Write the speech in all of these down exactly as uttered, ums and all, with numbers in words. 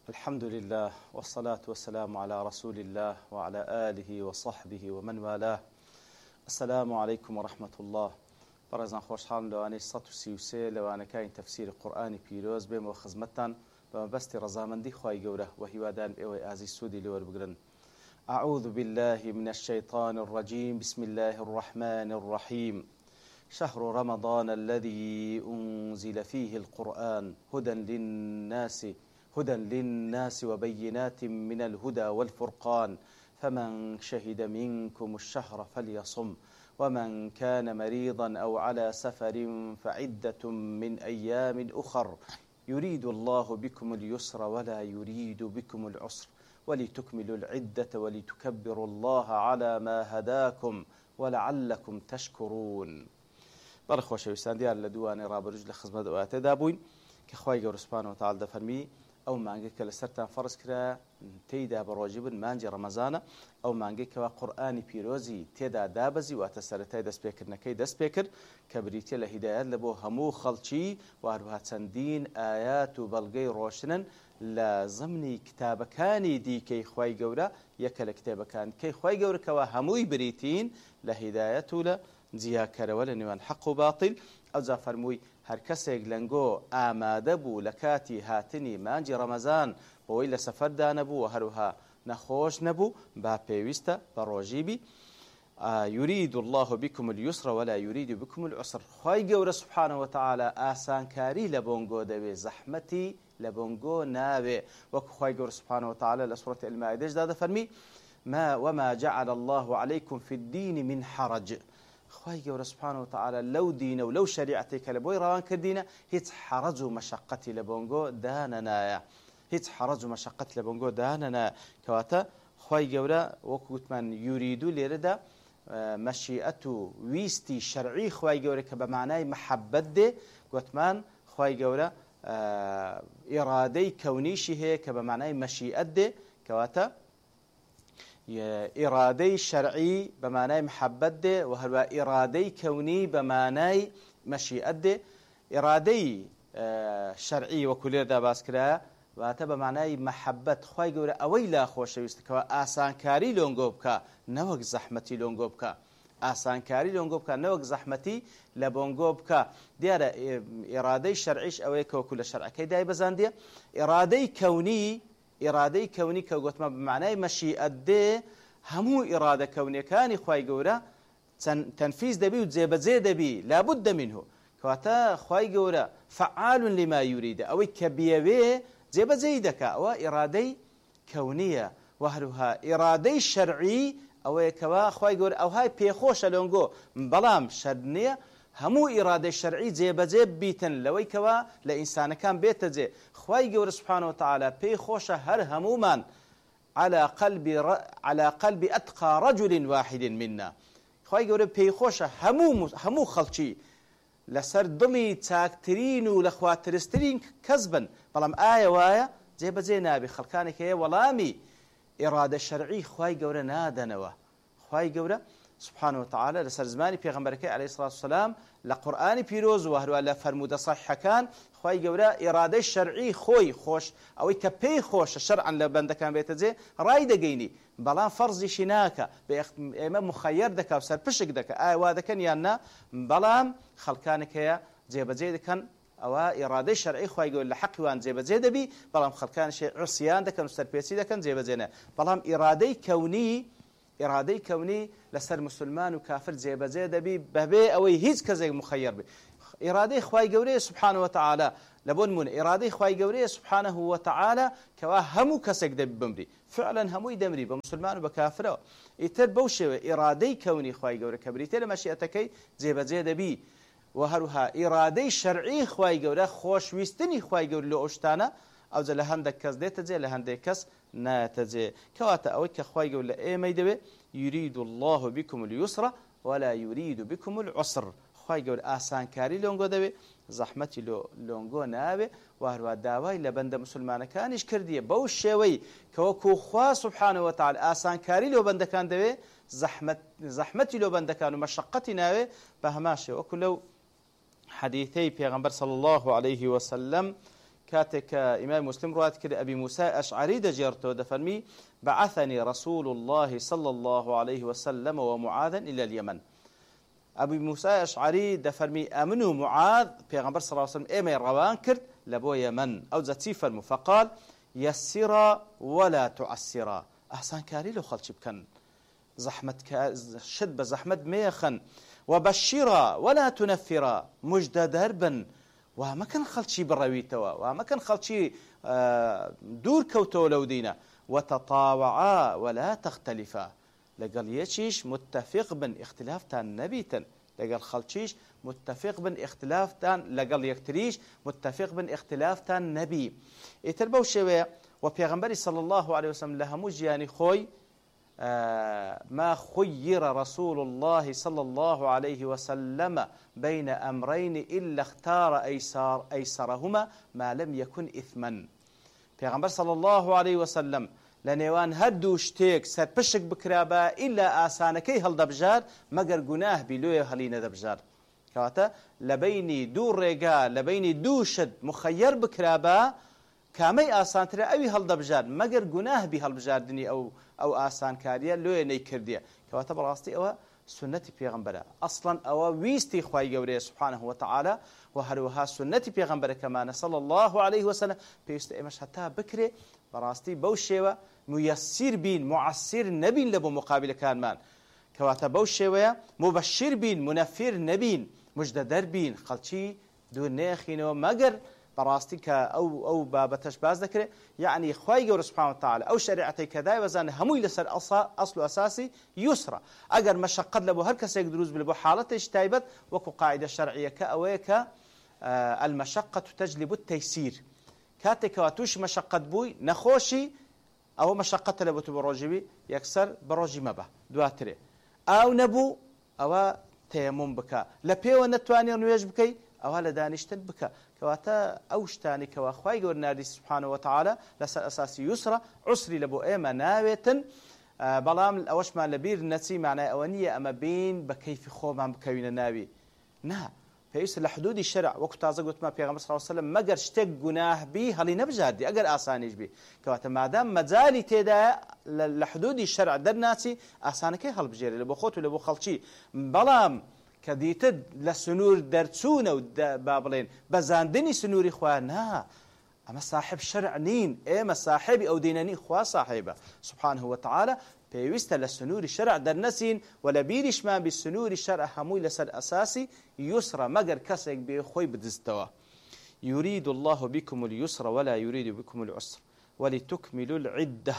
الحمد لله والصلاة والسلام على رسول الله وعلى آله وصحبه ومن والاه. السلام عليكم ورحمة الله. برزان خوشحال لواني سطو سيوسي لوانا كاين تفسير قرآن بيروز بما خزمتان بما بستي رزامندي خواهي قوله وهيوادان بإيوي آزي السودي لور بقرن. أعوذ بالله من الشيطان الرجيم. بسم الله الرحمن الرحيم. شهر رمضان الذي أنزل فيه القرآن هدى للناس هدى للناس وبينات من الهدى والفرقان فمن شهد منكم الشهر فليصم ومن كان مريضا أو على سفر فعدة من أيام أخر يريد الله بكم اليسر ولا يريد بكم العسر ولتكملوا العدة ولتكبروا الله على ما هداكم ولعلكم تشكرون. برخوش ويستان ديار لدواني رابرج لخزمة وآتي دابوين كخواي قول سبحانه وتعالى دفرمي أو مانجي كلا سرتان فرس كرا تيدا بروجب مانجي رمضان أو مانجي كوا قرآني بيروزي تيدا دابزي واتسرتاي دس بيكر نكي دس بيكر كبريتي لهدايات لبو همو خلشي وهروها تندين آيات بلغي روشنن لزمني كتاب كاني دي كي خواي قورا يكلا كتاب كان كي خواي قورا كوا هموي بريتين لهدايته ل جیا کەرەوە لە نێوان حەق و باطل. ئەو جا فەرمووی هەر کەسێک لەنگۆ ئامادە بوو لە کاتی هاتنی مانجی ڕەمەزان بۆی لە سەفەردا نەبوو و هەروها نەخۆش نەبوو با پێویستە بە ڕۆژی بی. يريد الله بكم اليسر ولا يريد بكم العسر. خوای گەورە سبحانه وتعالى ئاسانکاری لە بۆنگۆ دەوێ زەحمەتی لە بۆنگۆ ناوێ وەکو خوای گەورە سبحانه وتعالى لە سورة المائدەشدا دەفەرمی ما وما جعل الله عليكم في الدين من حرج. خوای گەورە سبحانه وتعالى لو دینە و لەو شریعەتێک کە لە بۆی ڕەوان کردینە هیچ حەرەج و مەشەقەتی لە بۆنگۆ دانەنایە هیچ حەرەج و مەشەقەت لە بۆنگۆ دانەنایە. کەواتە خوای گەورە وەکو گوتمان یورید و لێرەدا مەشیئەت و ویستی شەرعی خوای گەورە کە بە معنای مەحەبەت دێ گوتمان خوای گەورە ئیرادەی کەونیشی هەیە کە بە معنای مەشیئەت دێ کەواتە إرادي شرعي بمعنى محبت ده وهو إرادي كوني بمعنى مشيئة ده. إرادي شرعي وكل ده باسكرا وهذا بمعنى محبت خواهي قولة أويلا خوش يستكوا آسان كاري لونغوبكا نوك زحمتي لونغوبكا آسان كاري لونغوبكا نوك زحمتي لبونغوبكا ديار إرادي شرعيش أويكا وكل شرع كي داي بزاندية. إرادي كوني إرادة كوني كوجت ما بمعنى مشيئة ده همو إرادة كونية كان خواي جورا تنفيذ دبي وزيب زيد دبي لابد منه كواتا خواي جورا فعال لما يريد أو كبيوي زيب زيدك أو إرادة كونية وهلها إرادة شرعي أو كوا خواي جورا أو هاي بيخوش لونجو بلام شرنية همو إرادة شرعي زيب زيب بيتن لوي كوا لإنسان كان بيت زي خواي جور سبحانه وتعالى بي خوش هر هموما على قلب ر... على قلب أتقى رجل واحد منا. خواي جور بي خوش همو همو خلشي لسر ضلي تاكترين ولخواترسترين كذبا بلام آية وايا زيب زي نابي خلقانك هي ولامي إرادة شرعي خواي جور نادنوا خواي جور سبحانه وتعالى لسر زماني پیغمبرك عليه الصلاة والسلام لقرآن بيروز وهروا لا فرمود صحيح كان خواهي قولا إرادة شرعي خوي خوش أو كبي خوش شرعا لبند كان بيتزي راي دقيني بلان فرضي شناكا بإمام مخير دكا وسر بشك دكا آي وادا كان يانا بلان خلقانك يا زيب زيد كان أو إرادة شرعي خواهي قولا حق وان زيب زيد بي بلان خلقان شيء عصيان دكا وسر بيسي دكا زيب زينا بلان إرادة كوني إرادي كوني لسر مسلمان وكافر زيب زيد بي بهبي أو يهيز كزي مخير بي إرادي خواي قوري سبحانه وتعالى لبون من إرادي خواي قوري سبحانه وتعالى كوا همو كسك دب بمري فعلا همو يدمري بمسلمان وبكافر يتر بوشي إرادي كوني خواي قوري كبريتي لمشيئتكي زيب زيد بي وهروها إرادي شرعي خواي قوري خوش ويستني خواي قوري لو أشتانا أو زي لهندك كس ديت زي لهندك كس ناتزي كواتا أو كخواي قوري إيه ما يدبي يريد الله بكم اليسر ولا يريد بكم العسر. خواهی گور آسان کاری لونگو دوی زحمتی لونگو ناوی و هر داوای لبند مسلمان کانش کردیه باوش شوی که وکو خواه سبحانه و تعالی آسان کاری لو بند کان دوی زحمت زحمتی لو بند کان و مشقتی ناوی به هماشه وکو لو حدیثی پیغمبر صلی الله علیه و سلم كاتك إمام مسلم روات كده أبي موسى أشعري دجيرتو دفرمي بعثني رسول الله صلى الله عليه وسلم ومعاذا إلى اليمن. أبي موسى أشعري دفرمي أمنوا معاذ بيغمبر صلى الله عليه وسلم إيمي روان كرت لبو يمن أو زاتي فرمو فقال يسرا ولا تعسرا أحسان كاري لو خلش بكن زحمة شد بزحمة ميخن وبشرا ولا تنفرا مجد دربا وما كان خلشي برويتوا وما كان خلشي دور كوتو لو دينا وتطاوعا ولا تختلفا لقال يشيش متفق بن اختلاف تان نبيتن لقال خلشيش متفق بن اختلاف تان لقال يكتريش متفق بن اختلاف تان نبي يتربو شوية وبيغمبري صلى الله عليه وسلم لها مجياني خوي آه ما خير رسول الله صلى الله عليه وسلم بين أمرين إلا اختار أيسار أيسرهما ما لم يكن إثما. پیغمبر صلى الله عليه وسلم لنيوان هدو شتيك سرپشك بكرابا إلا آسانكي هل دبجار مگر گناه بلوية هلين دبجار كواتا لبيني دو ريقا لبيني دو شد مخير بكرابا كامي آسان ترى أوي هل دبجار مگر گناه بي هل بجار دني أو أو آسان كاريا لوية نيكردية كواتا براستي أو سنتي پیغمبره اصلا او ويستي خوای گوره سبحانه وتعالى وهروها سنتي پیغمبره كمان صلى الله عليه وسلم بيست امش حتى بكري براستي بوشيوا ميسر بين معسر نبي لبو مقابل كان مان كواتا بوشيوا مبشر بين منفر نبي مجددر بين خلشي دون ناخينو مگر براستي كا او او بابتش باز ذكره يعني خوای گور سبحانه وتعالى او شريعتي كذا وزن هموي لسر اصل اساسي يسرى اگر مشقد لبو هر كس يقدروز بلبو حالته تايبت وكو قاعده شرعيه كاويك آه المشقه تجلب التيسير كاتك واتوش مشقد بوي نخوشي او مشقه لبو تبروجبي يكسر بروجي مبه دواتري او نبو او تيمم بك لبيو نتواني نويج بكي او لدانشتن بك كواتا اوشتاني كوا خوای گور نادي سبحانه وتعالى لسر اساسي يسرى عسري لبو ايما ناويتن آه بلام اوش ما لبير نتي معناه اونيه اما بين بكيف خو ما بكوين ناوي نا فيس لحدود الشرع وقت تازه قلت ما پیغمبر صلى الله عليه وسلم مگر شتك گناه بي هلي نبجادي اگر اسانيج بي كواتا مادام مجالي تيدا لحدود الشرع درناتي اسانكي هل بجيري لبو خوت لبو خلشي بلام كديتد لسنور درتسون او بابلين بزاندني سنوري خوانا اما صاحب شرع نين اما صاحبي او ديناني خوا صاحبه سبحانه وتعالى بيوست لسنور الشرع درنسين ولا بيرش ما بالسنور الشرع هموي لسر اساسي يسرى مگر كسك بخوي بدستوا يريد الله بكم اليسر ولا يريد بكم العسر ولتكملوا العده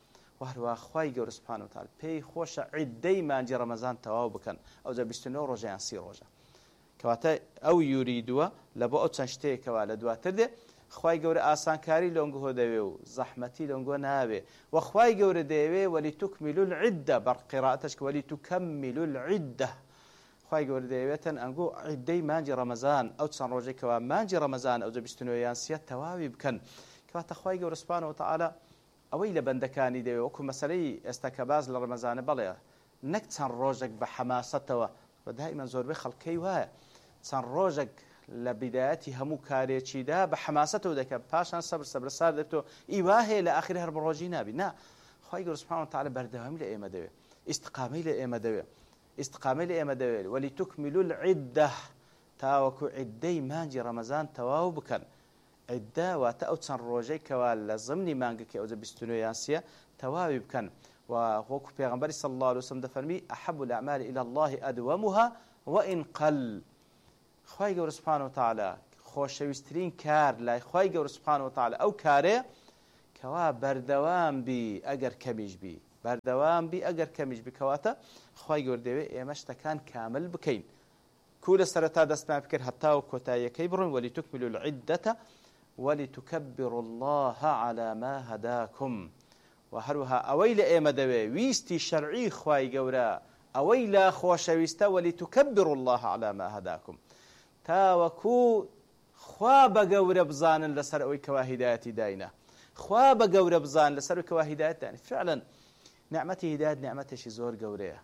وهو خوای گور سبحانه وتعالى پی خوش عدی مانجی رمضان تواو بکن او ذا بستنو روزه ان سی روزه کواته او یریدوا لبو او تشته کواله دواتر ده خوای گور آسان کاری لونگو هدوی و زحمتی لونگو ناوی و خوای گور دیوی ولی تکملوا العده بر قراءتش ولی تکملوا العده خوای گور دیوتن انگو عدی مانجی رمضان او تسن روزه کوا مانجی رمضان او ذا بستنو یان سی تواوی بکن کواته خوای گور سبحانه وتعالى اوی لبندکانی دی وکو مسئله استکباز لرمضان بله نکتن روزک بحماسته و دائما زور به خلقی و تن روزک لبدایتی همو کاری چی ده بحماسته دک پاشان صبر صبر سر دکتو ایواه لاخره هر بروجی نبی نه خدای گور سبحانه و تعالی بردوامی لئیمه دوی استقامی لئیمه دوی استقامی لئیمه دوی ولی تکملوا العده تا وکو عدی مانجی رمضان تواو بکن عده وتأوتن روجي كوال ضمن مانجك أو زبستنو ياسيا توابي بكن وهوك بيغمبري صلى الله عليه وسلم دفرمي أحب الأعمال إلى الله أدومها وإن قل خواهي قول سبحانه وتعالى خوش ويسترين كار لا خواهي قول سبحانه وتعالى أو كاري كوا بردوام بي أجر كميج بي بردوام بي أجر كميج بي كواتا خواهي قول ديوي إيمشتا كان كامل بكين كل سرطة دسنا بكر حتى وكتايا كيبرون ولتكملوا العدة ولتكبروا الله على ما هداكم وهروها اويل ايما دوي ويستي شرعي خواي قورا اويلا خوش ويستا ولتكبروا الله على ما هداكم تاوكو خواب قورا بزان لسر اوي كواهداتي داينا خواب قورا بزان لسر كواهدات يعني فعلا نعمتي هدايات نعمتي شي زور قوريه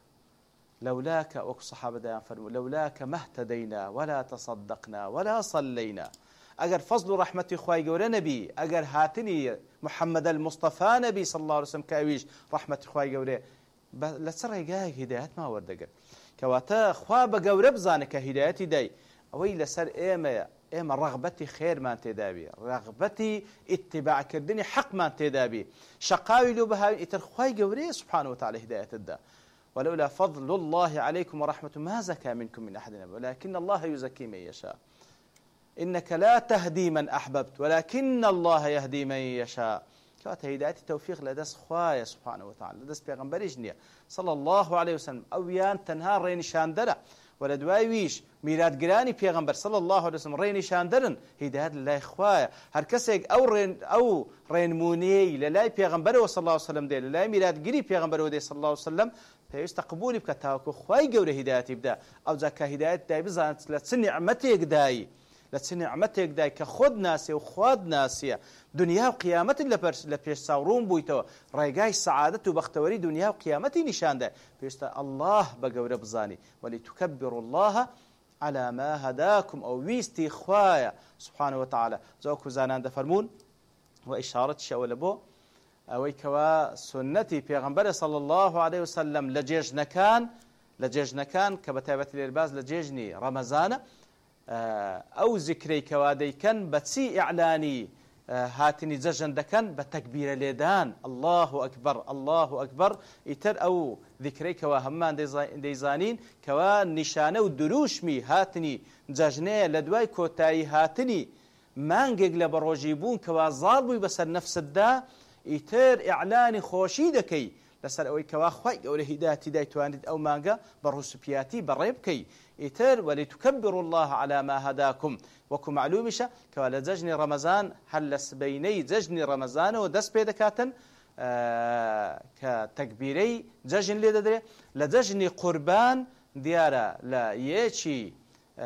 لولاك وك صحابه دايما فرموا لولاك ما اهتدينا ولا تصدقنا ولا صلينا ئەگەر فەزل و ڕەحمەتی خوای گەورە نەبی ئەگەر هاتنی محەممەد المستەفا نەبی صلی الله علیه وسلم کاویش ڕەحمەتی خوای گەورە لە چ ڕێگایەک هیدایەتمان وەردەگرت کەواتە خوا بە گەورە بزانێت کە هیدایەتی دای ئەوەی لەسەر ئێمەیە ئێمە ڕەغبەتی خێرمان تێدابی ڕەغبەتی ئیتیباعکردنی حەقمان تێدابی شەقاوی لێ بەهاوی ئیتر خوای گەورەیە سبحانه وتعالى هیدایەتت ولولا فضل الله عليكم ورحمته ما زكى منكم من أحد ولكن الله يزكي من يشاء إنك لا تهدي من أحببت ولكن الله يهدي من يشاء كوات هداية التوفيق لدس خوايا سبحانه وتعالى لدس بيغمبريش نية صلى الله عليه وسلم أو يان تنهار رين شاندرة ولا دواي ويش ميلاد جراني بيغمبر صلى الله عليه وسلم رين شاندرن هداية الله خوايا هر كسيك أو رين أو رين موني للاي بيغمبر صلى الله عليه وسلم دي للاي ميلاد جري بيغمبر ودي صلى الله عليه وسلم پێویستە قبولی بکە تاوەکو خوای گەورە هیدایەتی بدا ئەو جا کە هیدایەت دای بزانێت لە چ نیعمەتێک دایی لە چ نیعمەتێک دای کە خۆت ناسیە و خوات ناسیە دنیا و قیامەتت لە پێش چاوڕوون بوویتەوە ڕێگای سەعادەت و بەختەوەری دنیا و قیامەتی نیشاندا پێویستە الله بە گەورە بزانی وەلیتوکەبروا الله على ما هداكم أو ويستي خوايا سبحانه وتعالى زوكو زانان دفرمون وإشارة شاول بو ئەوەی کەوا سنەتی پێغەمبەر صلی الله عليه وسلم لە جێژنەکان لە جێژنەکان کە بەتایبەتی لێرباز لە جێژنی ڕەمەزانە ئەو زیکرەی کەوا دەیکەن بە چی ئیعلانی هاتنی جەژن دەکەن بە تەکبیرە لێدان الله ئەکبەر الله ئەکبەر ئیتر ئەو ذیکرەی کەوا هەممان دەیزانین کەوا نیشانە و دروشمی هاتنی جەژنەیە لە دوای کۆتایی هاتنی مانگێک لە بەڕۆژی بوون کەوا زاڵ بووی بەسەر نەفسەتدا ئیتر ئیعلانی خۆشی دەکەی لەسەر ئەوەی کەوا خوای گەورە هیدایەتی دایتوانیت ئەو مانگە بە ڕوسپیاتی بەڕێ بکەی ئیتر وەلیتوکەبروا الله على ما هداكم وەکو معلومیشە کەوا لە جەژنی ڕەمەزان هەر لە سبەینەی جەژنی ڕەمەزانەوە دەست پێ دەکاتن کە تەکبیرەی جەژن لێ دەدرێت لە جەژنی قوربان دیارە لە یەکی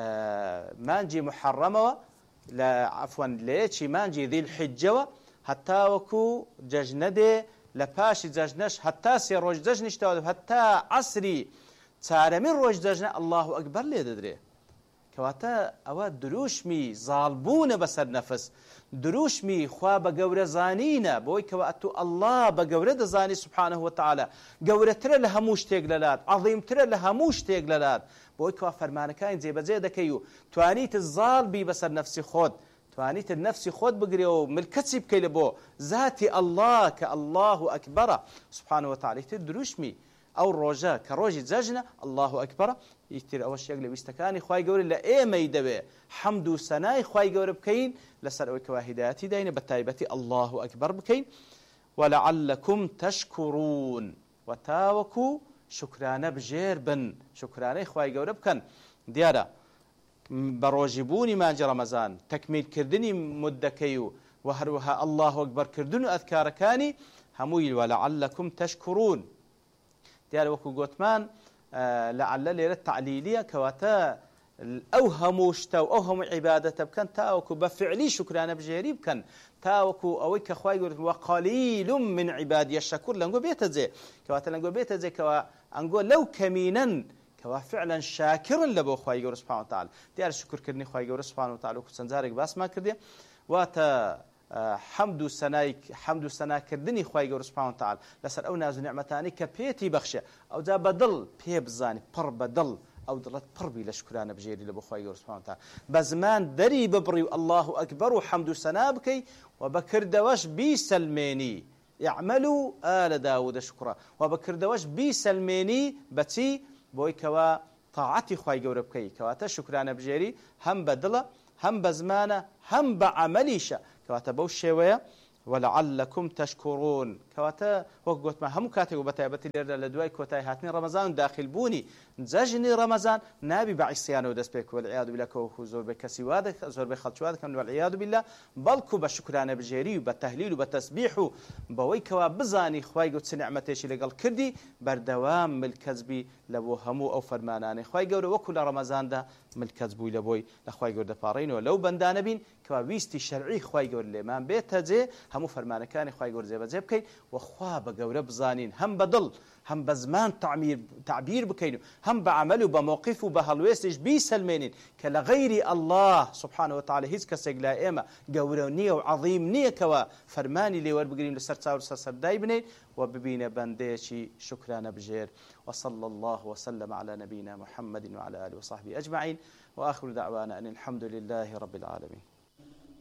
مانجی محەڕەمەوە لە عەفوەن لە یەکی مانجی ذی الحیجەوە هەتا وەکو جەژنە دێ لە پاشی جەژنەش هەتا سێ ڕۆژ جەژنیشتەوە هەتا عەسری چارەمین ڕۆژ جەژنە الله ئەکبەر لێ دەدرێت کەواتە ئەوە دروشمی زاڵبوونە بەسەر نەفس دروشمی خوا بە گەورە زانینە بۆی کەوا ئەتو الله بە گەورە دەزانی سبحانه وتعالى گەورەترە لە هەموو شتێک لەلات عەظیمترە لە هەموو شتێک لەلات بۆی کەوا فەرمانەکانی جێبەجێ دەکەی و توانیت زاڵ بی بەسەر نەفسی خۆت توانیت نفسی خۆت بگرێ و ملکەتی بکەی لە بۆ ذاتی الله کە الله ئەکبەرە سبحانه وتعالى تر دروشمی ئەو ڕۆژە کە ڕۆژی جەژنە الله ئەکبەرە ئیتر ئەوەش یەک لە ویستەکانی خوای گەورە لە ئێمەی دەوێ حەمد و سەنای خوای گەورە بکەین لەسەر ئەوەی کەوا هیدایەتی داینە بە تایبەتی الله ئەکبەر بکەین ولعلكم تشكرون وتاوكو شکرانە بژێر بن شکرانەی خوای گەورە بکەن دیارە بەڕۆژیبوونی مانجی ڕەمەزان تەکمیلکردنی مدەکەی و و هەروەها الله ئەکبەرکردن و ئەذکارەکانی هەمووی ولعلكم تشكرون دیارە وەکو گوتمان لعل لێرە تعلیلیە کەواتە ئەو هەموو شتە و ئەو هەموو عیبادەتە بکەن تاوەکو بە فعلی شکرانە بژێری بکەن تاوەکو ئەوەی کە خوای گەورە وەقەلیل من عیبادی الشەکور لەنگۆ بێتە جێ کەواتە لەنگۆ بێتە جێ کەوا ئەنگۆ لەو کەمینەن کەوا فعلا شاکرن لە بۆ خوای گەورە سبحانه وتعالى دیارە شکرکردنی خوای گەورە سبحانه وتعالى وەکو چەند جارێک باسمان کردێ واتە حەمد و سەنای حەمد و سەناکردنی خوای گەورە سبحانه وتعالى لەسەر ئەو ناز و نیعمەتانی کە پێتی بەخشێ ئەو جا بەدڵ پێ بزانی پڕ بەدڵ ئەو دڵت پڕبی لە شکرانە بژێری لە بۆ خوای گەورە سبحانه وتعالى بە زمان دەری ببڕی و الله ئەکبەر و حەمد و سەنا بکەی و بەکردەوەش بیسەلمێنی اعملوا آل داود شکرا و بەکردەوەش بیسەلمێنی بەچی بۆی کەوا طاعەتی خوای گەورە بکەی کەواتە شکرانە بژێری هەم بە دڵە هەم بە زمانە هەم بە عەمەلیشە کەواتە بەو شێوەیە ولعلكم تشكرون كواتا وەک گوتمان هەموو کاتێک و بەتایبەتی لێرە لە دوای کۆتایی هاتنی ڕەمەزان و داخل بوونی جەژنی ڕەمەزان نابی بە عیسیانەوە دەست پێ بکەوە والعیاذ بالله کە زۆربەی کەسی وا دەکەن زۆربەی خەڵکی وا دەکەن والعیاذ بالله بەڵکو بە شکرانە بژێری و بە تەهلیل و بە تەسبیح و بەوەی کەوا بزانی خوای گەورە چ نیعمەتێکی لەگەڵ کردی بەردەوام ملکەت بی لە بۆ هەموو ئەو فەرمانانەی خوای گەورە وەکو لە ڕەمەزاندا ملکەت بووی لە بۆی لە خوای گەورە دەپاڕێنەوە لەو بەندانە بین کەوا ویستی شەرعی خوای گەورە لێمان بێتە جێ هەموو فەرمانەکانی خوای گەورە جێبەجێ بکەین وخوا بە گەورە بزانین هەم بەدڵ هەم بە زمان تعبیر بکەین و هەم بە عمل و بە مووقف و بە هەڵوێستش بیسەلمێنین کە لە غەیری ئەڵڵاه سوبحانه وتعالى هیچ کەسێک لا ئێمە گەورە نییە و عەظیم نییە کەوە فەرمانی لێ وەربگرین لەسەر چاور سەردای بنین و ببینە بەندەیەکی شکرانە بژێر وصلى الله وسلم على نبينا محمد وعلى آله وصحبه أجمعين وآخر دعوانا أن الحمد لله رب العالمين.